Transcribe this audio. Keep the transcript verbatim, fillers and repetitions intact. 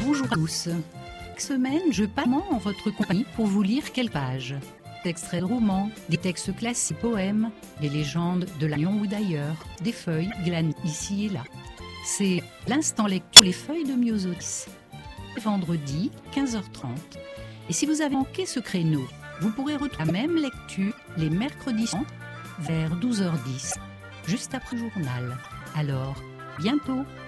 Bonjour à tous. Chaque semaine, je passe en votre compagnie pour vous lire quelques pages. Des extraits de romans, des textes classiques, poèmes, des légendes de la Lyon ou d'ailleurs, des feuilles glanées ici et là. C'est l'instant lecture, les feuilles de Myosotis. Vendredi, quinze heures trente. Et si vous avez manqué ce créneau, vous pourrez retrouver la même lecture les mercredis vers douze heures dix, juste après le journal. Alors, bientôt.